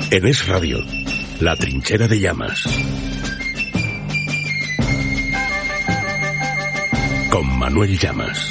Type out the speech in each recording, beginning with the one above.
En Es Radio, La Trinchera de Llamas. Con Manuel Llamas.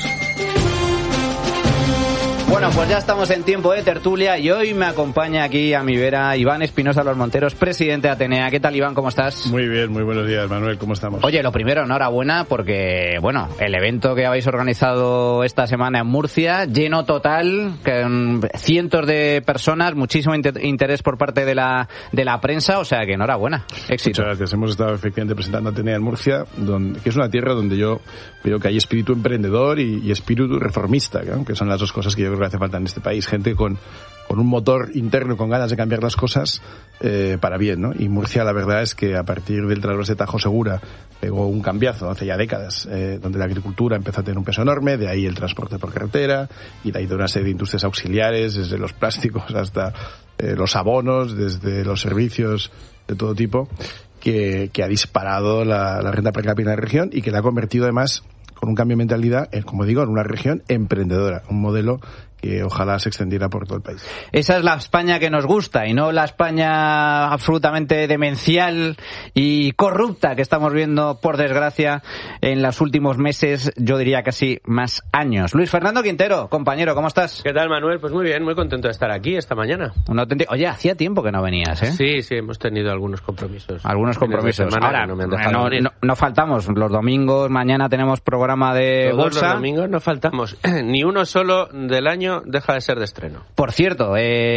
Bueno, pues ya estamos en tiempo de tertulia y hoy me acompaña aquí a mi vera Iván Espinosa Los Monteros, presidente de Atenea. ¿Qué tal, Iván? ¿Cómo estás? Muy bien, muy buenos días, Manuel. ¿Cómo estamos? Oye, lo primero, enhorabuena porque, bueno, el evento que habéis organizado esta semana en Murcia, lleno total, con cientos de personas, muchísimo interés por parte de la prensa, o sea que enhorabuena, éxito. Muchas gracias. Hemos estado efectivamente presentando Atenea en Murcia, que es una tierra donde yo veo que hay espíritu emprendedor y espíritu reformista, ¿no? Que son las dos cosas que yo creo que hace falta en este país. Gente con un motor interno, con ganas de cambiar las cosas para bien, ¿no? Y Murcia, la verdad es que a partir del trasvase de Tajo Segura pegó un cambiazo hace ya décadas, donde la agricultura empezó a tener un peso enorme, de ahí el transporte por carretera, y de ahí de una serie de industrias auxiliares, desde los plásticos hasta los abonos, desde los servicios de todo tipo, que ha disparado la renta per cápita en la región y que la ha convertido además, con un cambio de mentalidad, como digo, en una región emprendedora, un modelo que ojalá se extendiera por todo el país. Esa es la España que nos gusta y no la España absolutamente demencial y corrupta que estamos viendo, por desgracia, en los últimos meses, yo diría casi más años. Luis Fernando Quintero, compañero, ¿cómo estás? ¿Qué tal, Manuel? Pues muy bien, muy contento de estar aquí esta mañana. Oye, hacía tiempo que no venías, ¿eh? Sí, hemos tenido algunos compromisos. Ahora, no faltamos. Los domingos, mañana tenemos programa de bolsa. Los domingos no faltamos. Ni uno solo del año deja de ser de estreno. Por cierto,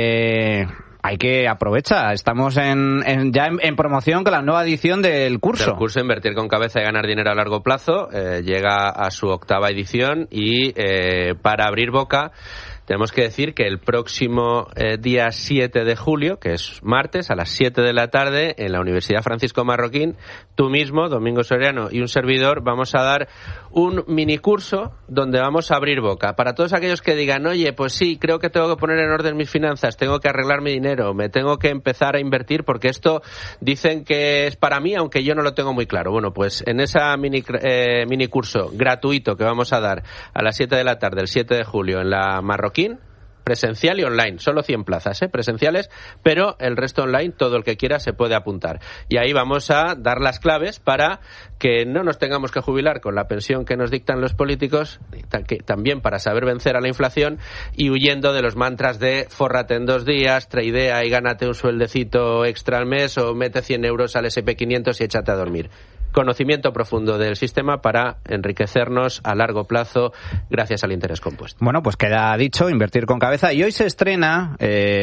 hay que aprovechar. Estamos ya en promoción con la nueva edición del curso. El curso Invertir con Cabeza y Ganar Dinero a Largo Plazo llega a su 8ª edición y para abrir boca tenemos que decir que el próximo día 7 de julio, que es martes, a las 7 de la tarde, en la Universidad Francisco Marroquín, tú mismo, Domingo Soriano y un servidor, vamos a dar un minicurso donde vamos a abrir boca. Para todos aquellos que digan, oye, pues sí, creo que tengo que poner en orden mis finanzas, tengo que arreglar mi dinero, me tengo que empezar a invertir porque esto dicen que es para mí, aunque yo no lo tengo muy claro. Bueno, pues en esa minicurso gratuito que vamos a dar a las 7 de la tarde, el 7 de julio, en la Marroquín, presencial y online, solo 100 plazas presenciales, pero el resto online, todo el que quiera se puede apuntar. Y ahí vamos a dar las claves para que no nos tengamos que jubilar con la pensión que nos dictan los políticos, también para saber vencer a la inflación y huyendo de los mantras de fórrate en 2 días, tradea y gánate un sueldecito extra al mes o mete 100 euros al SP500 y échate a dormir. Conocimiento profundo del sistema para enriquecernos a largo plazo gracias al interés compuesto. Bueno, pues queda dicho, Invertir con Cabeza. Y hoy se estrena,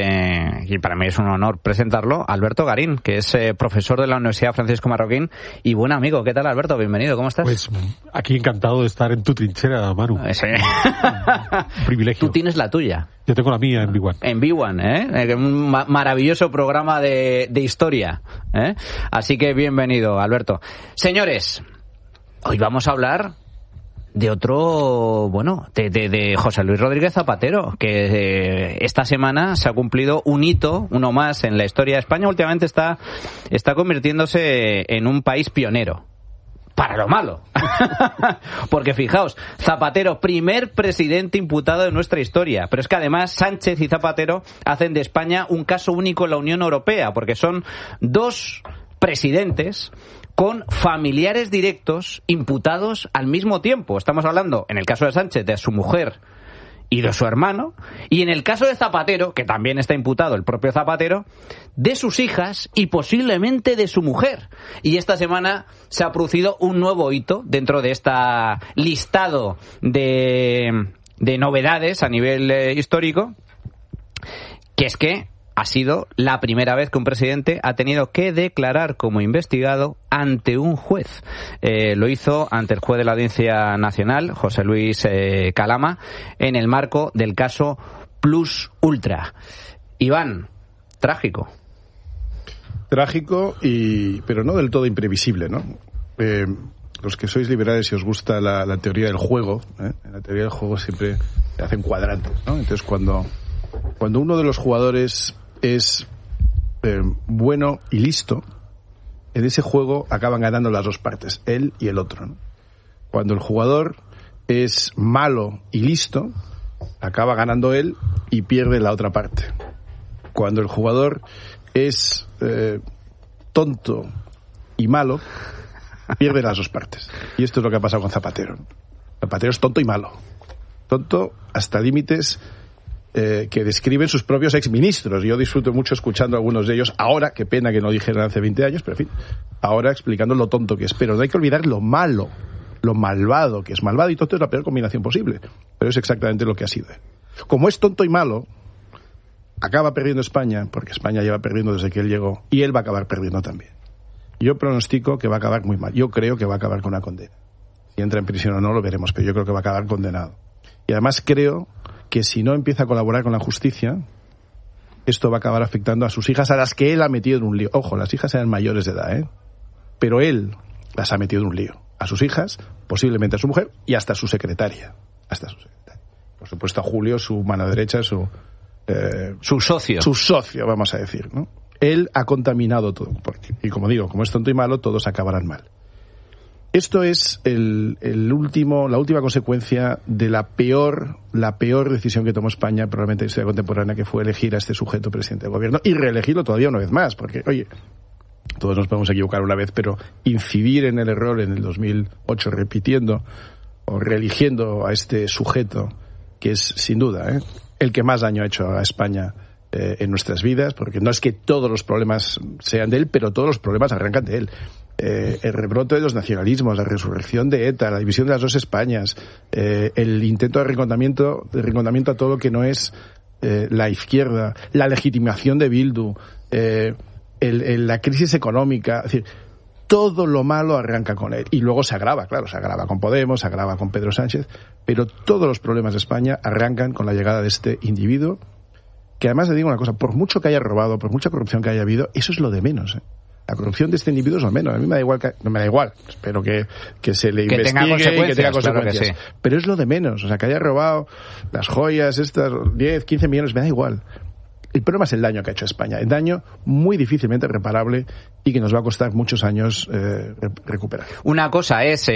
y para mí es un honor presentarlo, Alberto Garín, que es profesor de la Universidad Francisco Marroquín y buen amigo. ¿Qué tal, Alberto? Bienvenido, ¿cómo estás? Pues aquí encantado de estar en tu trinchera, Manu. Sí. Un privilegio. Tú tienes la tuya. Yo tengo la mía en B1. En B1, ¿eh? Un maravilloso programa de historia, ¿eh? Así que bienvenido, Alberto. Señores, hoy vamos a hablar de otro, de José Luis Rodríguez Zapatero, que esta semana se ha cumplido un hito, uno más en la historia de España. Últimamente está convirtiéndose en un país pionero. Para lo malo. Porque fijaos, Zapatero, primer presidente imputado de nuestra historia. Pero es que además Sánchez y Zapatero hacen de España un caso único en la Unión Europea, porque son 2 presidentes con familiares directos imputados al mismo tiempo. Estamos hablando, en el caso de Sánchez, de su mujer y de su hermano, y en el caso de Zapatero, que también está imputado el propio Zapatero, de sus hijas y posiblemente de su mujer. Y esta semana se ha producido un nuevo hito dentro de este listado de novedades a nivel histórico, que es que ha sido la primera vez que un presidente ha tenido que declarar como investigado ante un juez. Lo hizo ante el juez de la Audiencia Nacional, José Luis Calama, en el marco del caso Plus Ultra. Iván, trágico. Trágico, pero no del todo imprevisible, ¿no? Los que sois liberales y os gusta la teoría del juego, en la teoría del juego siempre se hacen cuadrantes, ¿no? Entonces cuando uno de los jugadores es bueno y listo, en ese juego acaban ganando las 2 partes, él y el otro, ¿no? Cuando el jugador es malo y listo, acaba ganando él y pierde la otra parte. Cuando el jugador es tonto y malo, pierde las dos partes. Y esto es lo que ha pasado con Zapatero. Zapatero es tonto y malo. Tonto hasta límites que describen sus propios exministros. Yo disfruto mucho escuchando a algunos de ellos ahora, qué pena que no dijeran hace 20 años, pero en fin, ahora explicando lo tonto que es. Pero no hay que olvidar lo malo, lo malvado que es. Malvado y tonto es la peor combinación posible, pero es exactamente lo que ha sido. Como es tonto y malo, acaba perdiendo España, porque España lleva perdiendo desde que él llegó, y él va a acabar perdiendo también. Yo pronostico que va a acabar muy mal. Yo creo que va a acabar con una condena. Si entra en prisión o no, lo veremos, pero yo creo que va a acabar condenado. Y además creo que si no empieza a colaborar con la justicia, esto va a acabar afectando a sus hijas, a las que él ha metido en un lío. Ojo, las hijas eran mayores de edad, pero él las ha metido en un lío. A sus hijas, posiblemente a su mujer y hasta a su secretaria. Por supuesto a Julio, su mano derecha, su socio. Su socio, vamos a decir, ¿no? Él ha contaminado todo. Y como digo, como es tonto y malo, todos acabarán mal. Esto es la última consecuencia de la peor decisión que tomó España, probablemente en la historia contemporánea, que fue elegir a este sujeto presidente del gobierno y reelegirlo todavía una vez más, porque, oye, todos nos podemos equivocar una vez, pero incidir en el error en el 2008 repitiendo o reeligiendo a este sujeto, que es sin duda el que más daño ha hecho a España en nuestras vidas, porque no es que todos los problemas sean de él, pero todos los problemas arrancan de él. El rebrote de los nacionalismos, la resurrección de ETA, la división de las dos Españas, el intento de reencontramiento a todo lo que no es la izquierda, la legitimación de Bildu, la crisis económica, es decir, todo lo malo arranca con él. Y luego se agrava, claro, se agrava con Podemos, se agrava con Pedro Sánchez, pero todos los problemas de España arrancan con la llegada de este individuo, que además le digo una cosa, por mucho que haya robado, por mucha corrupción que haya habido, eso es lo de menos, La corrupción de este individuo es lo menos. A mí me da igual, no me da igual. Espero que se le investigue y que tenga consecuencias. Claro que sí. Pero es lo de menos. O sea, que haya robado las joyas, estas 10, 15 millones, me da igual. El problema es el daño que ha hecho España. El daño muy difícilmente reparable y que nos va a costar muchos años recuperar. Una cosa es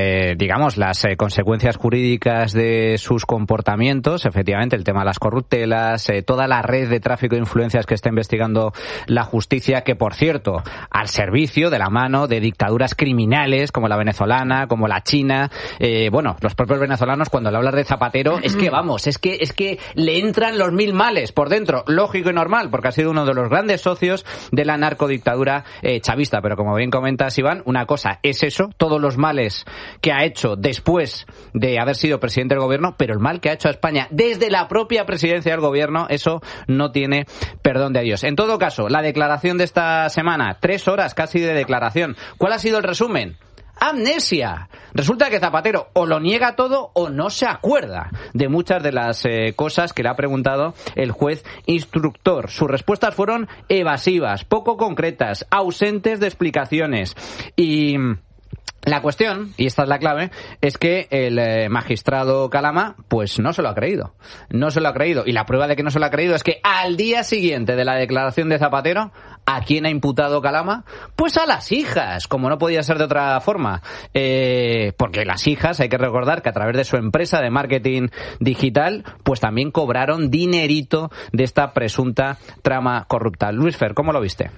las consecuencias jurídicas de sus comportamientos, efectivamente, el tema de las corruptelas, toda la red de tráfico de influencias que está investigando la justicia, que, por cierto, al servicio de la mano de dictaduras criminales como la venezolana, como la china. Los propios venezolanos, cuando le hablas de Zapatero, es que le entran los mil males por dentro. Lógico y normal, porque ha sido uno de los grandes socios de la narcodictadura chavista. Pero como bien comentas, Iván, una cosa es eso, todos los males que ha hecho después de haber sido presidente del gobierno, pero el mal que ha hecho a España desde la propia presidencia del gobierno, eso no tiene perdón de Dios. En todo caso, la declaración de esta semana, 3 horas casi de declaración. ¿Cuál ha sido el resumen? Amnesia. Resulta que Zapatero o lo niega todo o no se acuerda de muchas de las cosas que le ha preguntado el juez instructor. Sus respuestas fueron evasivas, poco concretas, ausentes de explicaciones. Y la cuestión, y esta es la clave, es que el magistrado Calama pues no se lo ha creído. No se lo ha creído. Y la prueba de que no se lo ha creído es que al día siguiente de la declaración de Zapatero, ¿a quién ha imputado Calama? Pues a las hijas, como no podía ser de otra forma. Porque las hijas, hay que recordar que a través de su empresa de marketing digital, pues también cobraron dinerito de esta presunta trama corrupta. Luis Fer, ¿cómo lo viste?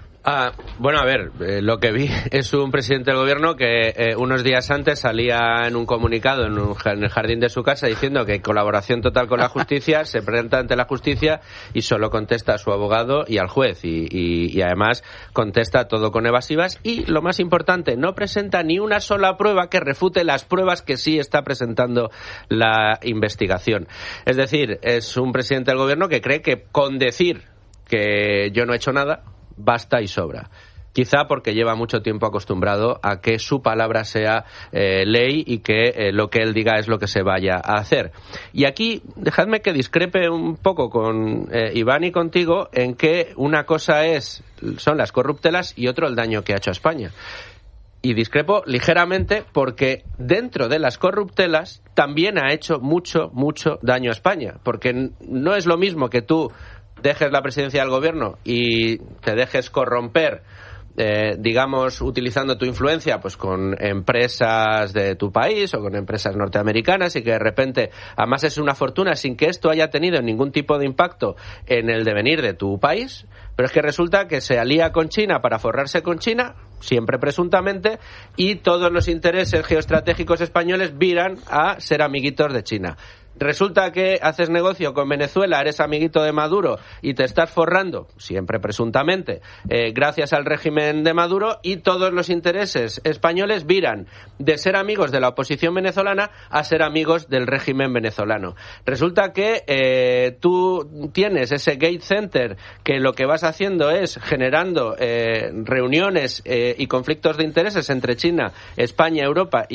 Lo que vi es un presidente del gobierno que unos días antes salía en un comunicado en el jardín de su casa diciendo que colaboración total con la justicia, se presenta ante la justicia y solo contesta a su abogado y al juez y además contesta todo con evasivas y, lo más importante, no presenta ni una sola prueba que refute las pruebas que sí está presentando la investigación. Es decir, es un presidente del gobierno que cree que con decir que yo no he hecho nada basta y sobra. Quizá porque lleva mucho tiempo acostumbrado a que su palabra sea ley y que lo que él diga es lo que se vaya a hacer. Y aquí, dejadme que discrepe un poco con Iván y contigo en que una cosa son las corruptelas y otro el daño que ha hecho a España. Y discrepo ligeramente porque dentro de las corruptelas también ha hecho mucho, mucho daño a España. Porque no es lo mismo que tú dejes la presidencia del gobierno y te dejes corromper digamos, utilizando tu influencia pues con empresas de tu país o con empresas norteamericanas, y que de repente amases una fortuna sin que esto haya tenido ningún tipo de impacto en el devenir de tu país, pero es que resulta que se alía con China para forrarse con China, siempre presuntamente, y todos los intereses geoestratégicos españoles viran a ser amiguitos de China. Resulta que haces negocio con Venezuela, eres amiguito de Maduro y te estás forrando, siempre presuntamente, gracias al régimen de Maduro, y todos los intereses españoles viran de ser amigos de la oposición venezolana a ser amigos del régimen venezolano. Resulta que tú tienes ese Gate Center que lo que vas haciendo es generando reuniones y conflictos de intereses entre China, España, Europa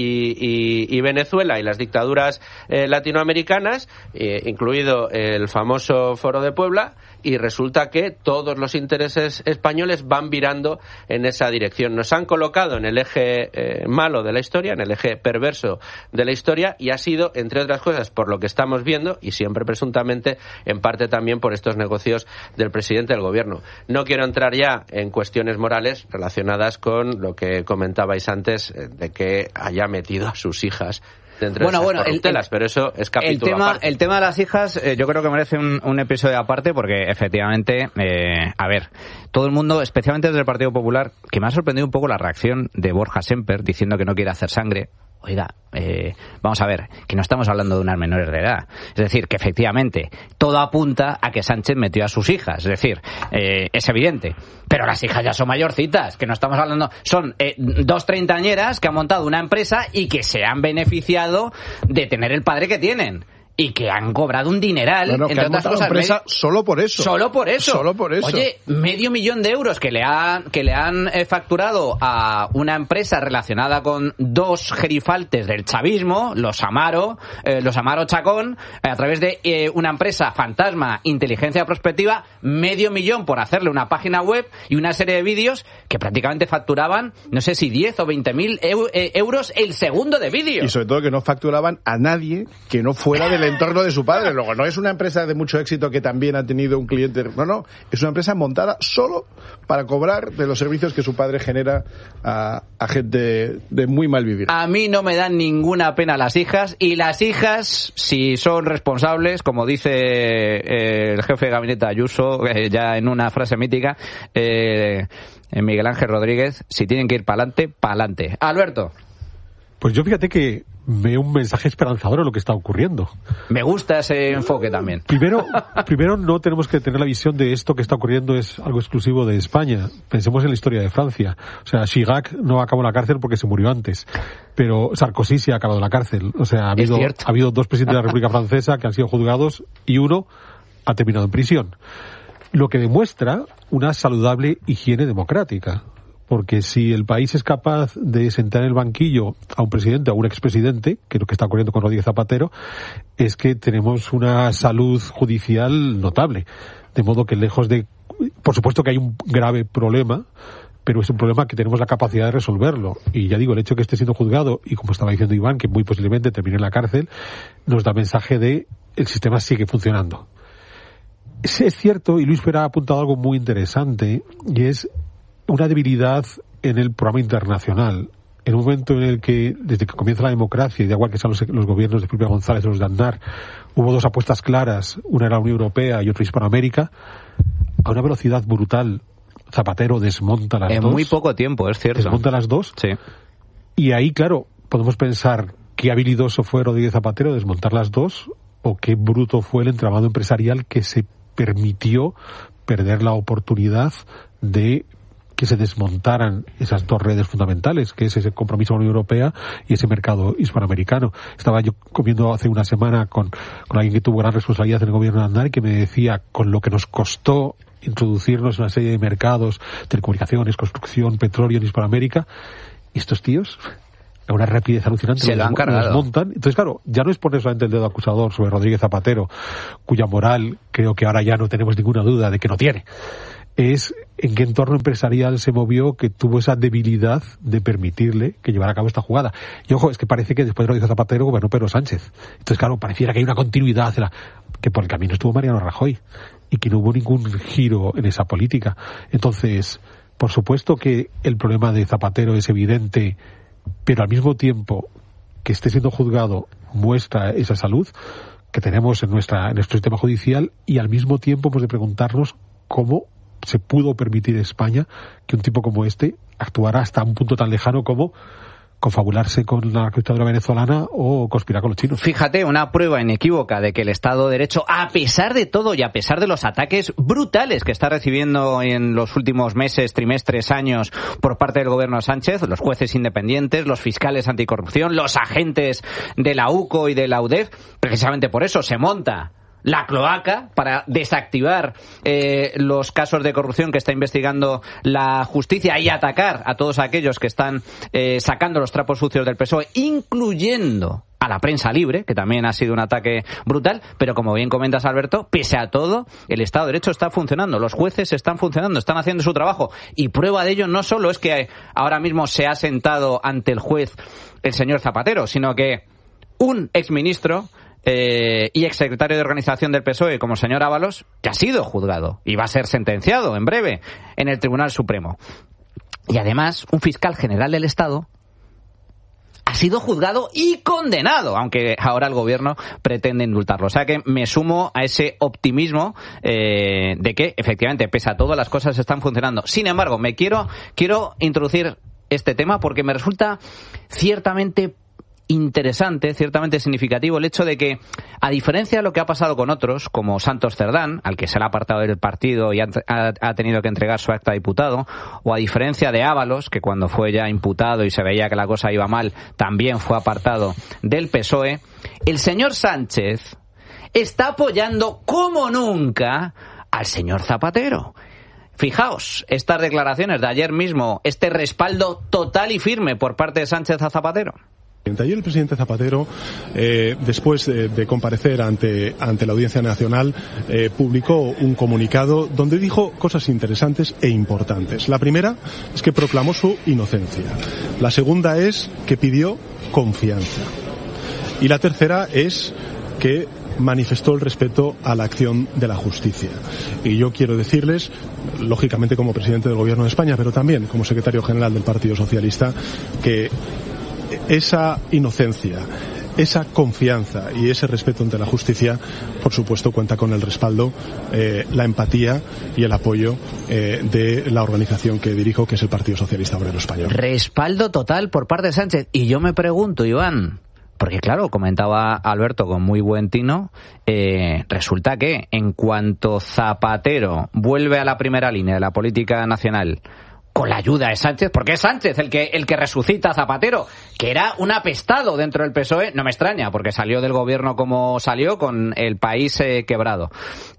y Venezuela y las dictaduras latinoamericanas, incluido el famoso Foro de Puebla, y resulta que todos los intereses españoles van virando en esa dirección. Nos han colocado en el eje malo de la historia, en el eje perverso de la historia, y ha sido, entre otras cosas, por lo que estamos viendo, y siempre presuntamente, en parte también por estos negocios del presidente del gobierno. No quiero entrar ya en cuestiones morales relacionadas con lo que comentabais antes, de que haya metido a sus hijas dentro de esas corruptelas, pero eso es capítulo aparte. El tema de las hijas, yo creo que merece un episodio aparte, porque efectivamente, a ver, todo el mundo, especialmente desde el Partido Popular, que me ha sorprendido un poco la reacción de Borja Semper diciendo que no quiere hacer sangre. Oiga, vamos a ver, que no estamos hablando de unas menores de edad. Es decir, que efectivamente todo apunta a que Sánchez metió a sus hijas. Es decir, es evidente. Pero las hijas ya son mayorcitas, que no estamos hablando... Son dos treintañeras que han montado una empresa y que se han beneficiado de tener el padre que tienen. Y que han cobrado un dineral, bueno, entre otras cosas. Empresa solo por eso. Solo por eso. Solo por eso. Oye, $500,000 de euros que le han facturado a una empresa relacionada con dos gerifaltes del chavismo, los Amaro Chacón, a través de una empresa fantasma, Inteligencia Prospectiva, $500,000 por hacerle una página web y una serie de vídeos que prácticamente facturaban, no sé si 10 o 20.000 euros el segundo de vídeo. Y sobre todo que no facturaban a nadie que no fuera del entorno de su padre. Luego, no es una empresa de mucho éxito que también ha tenido un cliente. No. Es una empresa montada solo para cobrar de los servicios que su padre genera a gente de muy mal vivir. A mí no me dan ninguna pena las hijas, y las hijas, si son responsables, como dice el jefe de gabinete Ayuso, ya en una frase mítica, Miguel Ángel Rodríguez, si tienen que ir para adelante. Alberto. Pues yo fíjate que veo un mensaje esperanzador en lo que está ocurriendo. Me gusta ese enfoque también. Primero no tenemos que tener la visión de esto que está ocurriendo es algo exclusivo de España. Pensemos en la historia de Francia. O sea, Chirac no acabó en la cárcel porque se murió antes, pero Sarkozy sí ha acabado en la cárcel. O sea, ha habido dos presidentes de la República Francesa que han sido juzgados y uno ha terminado en prisión. Lo que demuestra una saludable higiene democrática. Porque si el país es capaz de sentar en el banquillo a un presidente o a un expresidente, que es lo que está ocurriendo con Rodríguez Zapatero, es que tenemos una salud judicial notable. De modo que lejos de... Por supuesto que hay un grave problema, pero es un problema que tenemos la capacidad de resolverlo. Y ya digo, el hecho de que esté siendo juzgado, y como estaba diciendo Iván, que muy posiblemente termine en la cárcel, nos da mensaje de el sistema sigue funcionando. Es cierto, y Luis Pera ha apuntado algo muy interesante, y es una debilidad en el programa internacional. En un momento en el que, desde que comienza la democracia, y da igual que sean los gobiernos de Felipe González o los de Aznar, hubo dos apuestas claras, una era la Unión Europea y otra Hispanoamérica, a una velocidad brutal. Zapatero desmonta las dos. En muy poco tiempo, es cierto. Desmonta las dos. Sí. Y ahí, claro, podemos pensar qué habilidoso fue Rodríguez Zapatero desmontar las dos, o qué bruto fue el entramado empresarial que se permitió perder la oportunidad de que se desmontaran esas dos redes fundamentales, que es ese compromiso con la Unión Europea y ese mercado hispanoamericano. Estaba yo comiendo hace una semana con alguien que tuvo gran responsabilidad en el gobierno de Aznar y que me decía, con lo que nos costó introducirnos en una serie de mercados, telecomunicaciones, construcción, petróleo en Hispanoamérica, y estos tíos, a una rapidez alucinante, se lo han cargado. Desmontan. Entonces, claro, ya no es poner solamente el dedo acusador sobre Rodríguez Zapatero, cuya moral creo que ahora ya no tenemos ninguna duda de que no tiene. Es en qué entorno empresarial se movió que tuvo esa debilidad de permitirle que llevara a cabo esta jugada. Y ojo, es que parece que después de Rodríguez Zapatero gobernó Pedro Sánchez. Entonces, claro, pareciera que hay una continuidad, que por el camino estuvo Mariano Rajoy y que no hubo ningún giro en esa política. Entonces, Por supuesto que el problema de Zapatero es evidente, pero al mismo tiempo que esté siendo juzgado muestra esa salud que tenemos en nuestro sistema judicial, y al mismo tiempo hemos de preguntarnos cómo se pudo permitir España que un tipo como este actuara hasta un punto tan lejano como confabularse con la dictadura venezolana o conspirar con los chinos. Fíjate, una prueba inequívoca de que el Estado de Derecho, a pesar de todo y a pesar de los ataques brutales que está recibiendo en los últimos meses, trimestres, años por parte del gobierno Sánchez, los jueces independientes, los fiscales anticorrupción, los agentes de la UCO y de la UDEF, precisamente por eso se monta la cloaca para desactivar los casos de corrupción que está investigando la justicia y atacar a todos aquellos que están sacando los trapos sucios del PSOE, incluyendo a la prensa libre, que también ha sido un ataque brutal. Pero como bien comentas, Alberto, pese a todo, el Estado de Derecho está funcionando, los jueces están funcionando, están haciendo su trabajo, y prueba de ello no solo es que ahora mismo se ha sentado ante el juez el señor Zapatero, sino que un exministro y exsecretario de organización del PSOE, como el señor Ábalos, que ha sido juzgado y va a ser sentenciado en breve en el Tribunal Supremo. Y además, un fiscal general del Estado ha sido juzgado y condenado, aunque ahora el gobierno pretende indultarlo. O sea que me sumo a ese optimismo de que, efectivamente, pese a todo, las cosas están funcionando. Sin embargo, quiero introducir este tema porque me resulta ciertamente interesante, ciertamente significativo el hecho de que, a diferencia de lo que ha pasado con otros, como Santos Cerdán, al que se le ha apartado del partido y ha tenido que entregar su acta de diputado, o a diferencia de Ábalos, que cuando fue ya imputado y se veía que la cosa iba mal, también fue apartado del PSOE, el señor Sánchez está apoyando como nunca al señor Zapatero. Fijaos, estas declaraciones de ayer mismo, este respaldo total y firme por parte de Sánchez a Zapatero. Ayer el presidente Zapatero, después de comparecer ante la Audiencia Nacional, publicó un comunicado donde dijo cosas interesantes e importantes. La primera es que proclamó su inocencia. La segunda es que pidió confianza. Y la tercera es que manifestó el respeto a la acción de la justicia. Y yo quiero decirles, lógicamente como presidente del Gobierno de España, pero también como secretario general del Partido Socialista, que esa inocencia, esa confianza y ese respeto ante la justicia, por supuesto, cuenta con el respaldo, la empatía y el apoyo de la organización que dirijo, que es el Partido Socialista Obrero Español. Respaldo total por parte de Sánchez. Y yo me pregunto, Iván, porque claro, comentaba Alberto con muy buen tino, resulta que en cuanto Zapatero vuelve a la primera línea de la política nacional, con la ayuda de Sánchez, porque es Sánchez el que resucita a Zapatero, que era un apestado dentro del PSOE, no me extraña, porque salió del gobierno como salió, con el país quebrado.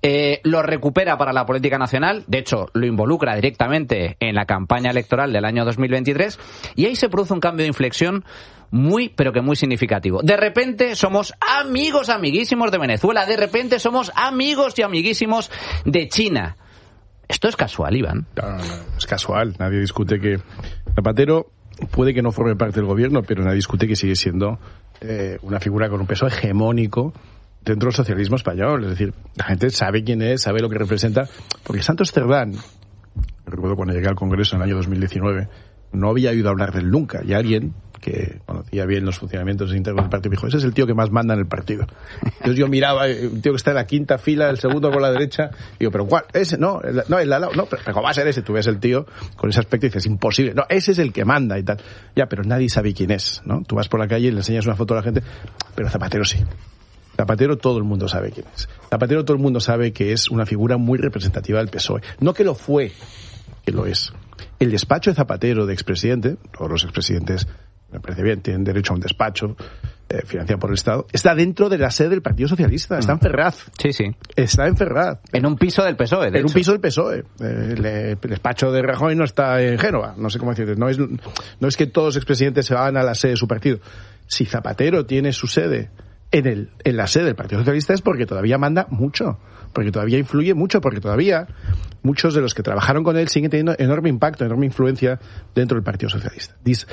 Lo recupera para la política nacional, de hecho, lo involucra directamente en la campaña electoral del año 2023, y ahí se produce un cambio de inflexión muy, pero que muy significativo. De repente somos amigos, amiguísimos de Venezuela, de repente somos amigos y amiguísimos de China. ¿Esto es casual, Iván? No, es casual. Nadie discute que Zapatero puede que no forme parte del gobierno, pero nadie discute que sigue siendo una figura con un peso hegemónico dentro del socialismo español. Es decir, la gente sabe quién es, sabe lo que representa. Porque Santos Cerdán, recuerdo cuando llegué al Congreso en el año 2019, no había oído hablar de él nunca. Y alguien que conocía bien los funcionamientos internos del partido me dijo, ese es el tío que más manda en el partido. Entonces yo miraba, un tío que está en la quinta fila, el segundo con la derecha, y digo, pero ¿cuál? Ese, no, el al lado, no, pero ¿cómo va a ser ese? Tú ves el tío con ese aspecto y dices, imposible, no, ese es el que manda y tal. Ya, pero nadie sabe quién es, ¿no? Tú vas por la calle y le enseñas una foto a la gente, pero Zapatero sí. Zapatero todo el mundo sabe quién es. Zapatero todo el mundo sabe que es una figura muy representativa del PSOE. No que lo fue, que lo es. El despacho de Zapatero, de expresidente, todos los expresidentes, me parece bien, tienen derecho a un despacho financiado por el Estado, está dentro de la sede del Partido Socialista, está en Ferraz. Sí, sí. Está en Ferraz. En un piso del PSOE, de hecho. Un piso del PSOE. El despacho de Rajoy no está en Génova, no sé cómo decirte. No es que todos los expresidentes se van a la sede de su partido. Si Zapatero tiene su sede en la sede del Partido Socialista es porque todavía manda mucho, porque todavía influye mucho, porque todavía muchos de los que trabajaron con él siguen teniendo enorme impacto, enorme influencia dentro del Partido Socialista.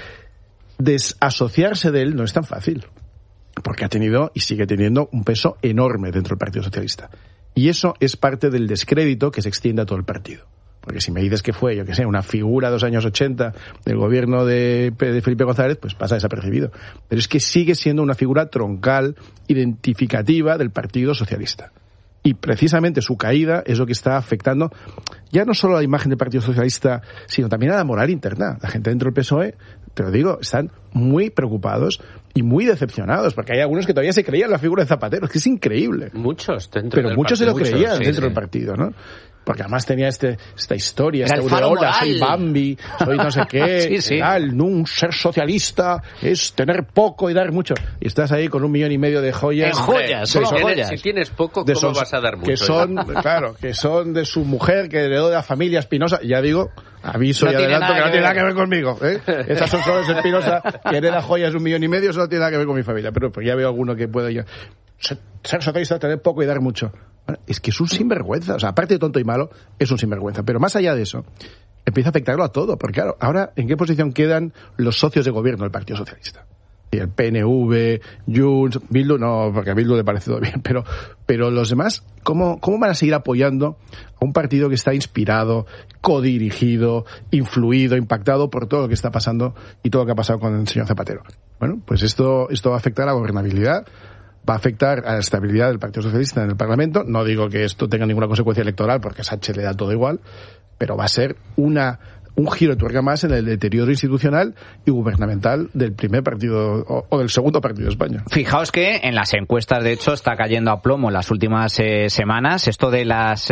Desasociarse de él no es tan fácil, porque ha tenido y sigue teniendo un peso enorme dentro del Partido Socialista. Y eso es parte del descrédito que se extiende a todo el partido. porque si me dices que fue, yo que sé, una figura de los años 80 del gobierno de Felipe González, pues pasa desapercibido. Pero es que sigue siendo una figura troncal, identificativa del Partido Socialista. Y precisamente su caída es lo que está afectando ya no solo a la imagen del Partido Socialista, sino también a la moral interna. La gente dentro del PSOE, te lo digo, están muy preocupados y muy decepcionados, porque hay algunos que todavía se creían la figura de Zapatero. Es que es increíble. Muchos dentro Pero del muchos partido. se lo creían dentro sí. del partido, ¿no? Porque además tenía esta historia, Era esta el faro aureola, moral. soy Bambi, soy no sé qué, Sí. tal, no, un ser socialista es tener poco y dar mucho. Y estás ahí con 1,5 millones de joyas. En joyas, solo joyas. Si tienes poco, De ¿cómo esos vas a dar mucho? que son, claro, que son de su mujer, que heredó de la familia Espinosa. Ya digo, aviso No y tiene adelanto que nada no que tiene nada ver. que ver conmigo. Esas son solo de Espinosa, que hereda joyas de 1,5 millones, eso no tiene nada que ver con mi familia. Pero pues ya veo alguno que puede ya ser socialista, tener poco y dar mucho. Bueno, es que es un sinvergüenza. O sea, aparte de tonto y malo, es un sinvergüenza. Pero más allá de eso, empieza a afectarlo a todo. Porque claro, ahora, ¿en qué posición quedan los socios de gobierno del Partido Socialista? Y el PNV, Junts, Bildu, no, porque a Bildu le parece todo bien, pero los demás, ¿cómo van a seguir apoyando a un partido que está inspirado, codirigido, influido, impactado por todo lo que está pasando y todo lo que ha pasado con el señor Zapatero? Bueno, pues esto va a afectar a la gobernabilidad, va a afectar a la estabilidad del Partido Socialista en el Parlamento. No digo que esto tenga ninguna consecuencia electoral, porque a Sánchez le da todo igual, pero va a ser un giro de tuerca más en el deterioro institucional y gubernamental del primer partido o del segundo partido de España. Fijaos que en las encuestas, de hecho, está cayendo a plomo en las últimas semanas esto de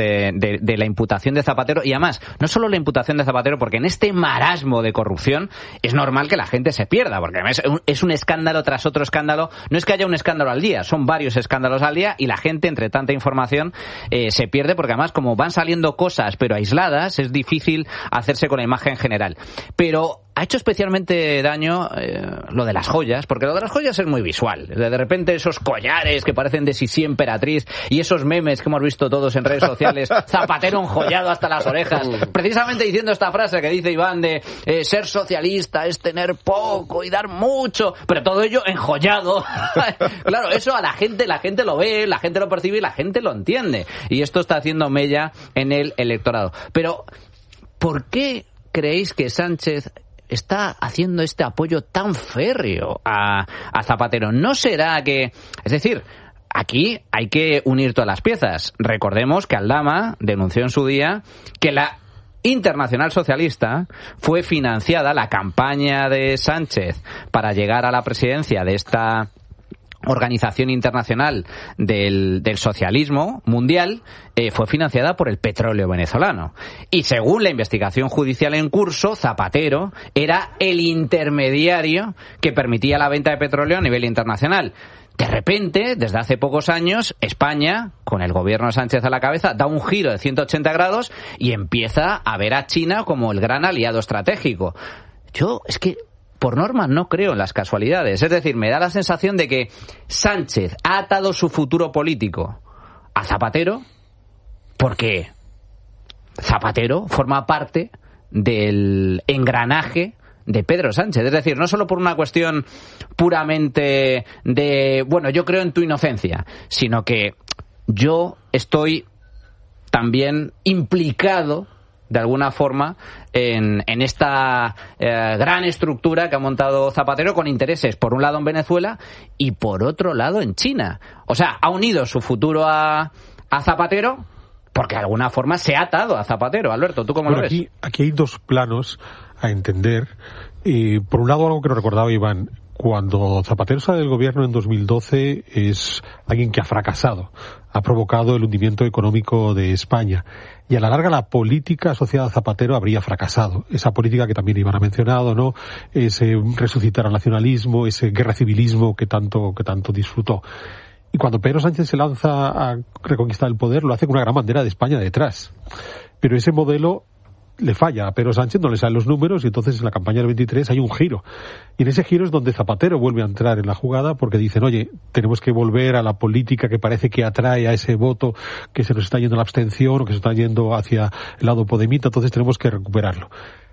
de la imputación de Zapatero. Y además, no solo la imputación de Zapatero, porque en este marasmo de corrupción es normal que la gente se pierda, porque además es un escándalo tras otro escándalo. No es que haya un escándalo al día, son varios escándalos al día y la gente, entre tanta información, se pierde, porque además, como van saliendo cosas pero aisladas, es difícil hacerse con la imagen general. Pero ha hecho especialmente daño lo de las joyas, porque lo de las joyas es muy visual. De repente esos collares que parecen de Sisi Emperatriz y esos memes que hemos visto todos en redes sociales, Zapatero enjollado hasta las orejas, precisamente diciendo esta frase que dice Iván de ser socialista es tener poco y dar mucho, pero todo ello enjollado. Claro, eso a la gente lo ve, la gente lo percibe y la gente lo entiende. Y esto está haciendo mella en el electorado. Pero, ¿por qué creéis que Sánchez está haciendo este apoyo tan férreo a Zapatero? ¿No será que...? Es decir, aquí hay que unir todas las piezas. Recordemos que Aldama denunció en su día que la Internacional Socialista fue financiada, la campaña de Sánchez para llegar a la presidencia de esta organización internacional del socialismo mundial, fue financiada por el petróleo venezolano. Y según la investigación judicial en curso, Zapatero era el intermediario que permitía la venta de petróleo a nivel internacional. De repente, desde hace pocos años, España, con el gobierno de Sánchez a la cabeza, da un giro de 180 grados y empieza a ver a China como el gran aliado estratégico. Yo, es que por norma no creo en las casualidades. Es decir, me da la sensación de que Sánchez ha atado su futuro político a Zapatero porque Zapatero forma parte del engranaje de Pedro Sánchez. Es decir, no solo por una cuestión puramente de, bueno, yo creo en tu inocencia, sino que yo estoy también implicado de alguna forma en esta gran estructura que ha montado Zapatero, con intereses por un lado en Venezuela y por otro lado en China. O sea, ha unido su futuro a Zapatero porque de alguna forma se ha atado a Zapatero. Alberto, ¿tú cómo lo ves? Aquí hay dos planos a entender. Por un lado, algo que nos recordaba Iván, cuando Zapatero sale del gobierno en 2012 es alguien que ha fracasado, ha provocado el hundimiento económico de España y a la larga la política asociada a Zapatero habría fracasado. Esa política que también Iván ha mencionado, ¿no? Ese resucitar al nacionalismo, ese guerra civilismo que tanto disfrutó. Y cuando Pedro Sánchez se lanza a reconquistar el poder, lo hace con una gran bandera de España detrás. Pero ese modelo le falla a Pedro Sánchez, no le salen los números y entonces en la campaña del 23 hay un giro. Y en ese giro es donde Zapatero vuelve a entrar en la jugada porque dicen, oye, tenemos que volver a la política que parece que atrae a ese voto que se nos está yendo a la abstención o que se está yendo hacia el lado podemita, entonces tenemos que recuperarlo.